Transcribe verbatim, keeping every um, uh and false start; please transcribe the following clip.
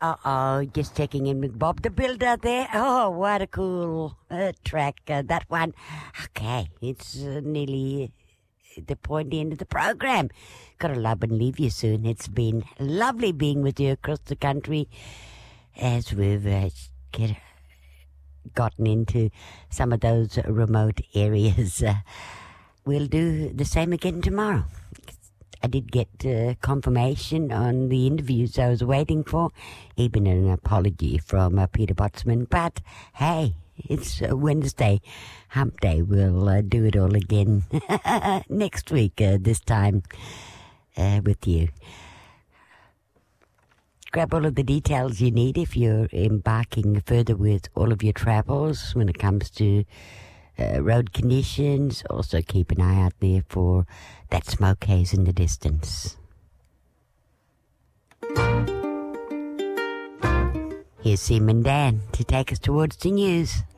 Uh-oh, just checking in with Bob the Builder there. Oh, what a cool uh, track, uh, that one. Okay, it's uh, nearly the point end of the program. Gotta love and leave you soon. It's been lovely being with you across the country as we've uh, get, gotten into some of those remote areas. Uh, we'll do the same again tomorrow. I did get uh, confirmation on the interviews I was waiting for, even an apology from uh, Peter Botsman. But hey, it's uh, Wednesday, hump day. We'll uh, do it all again next week, uh, this time uh, with you. Grab all of the details you need if you're embarking further with all of your travels when it comes to Uh, road conditions. Also keep an eye out there for that smoke haze in the distance. Here's Seaman Dan to take us towards the news.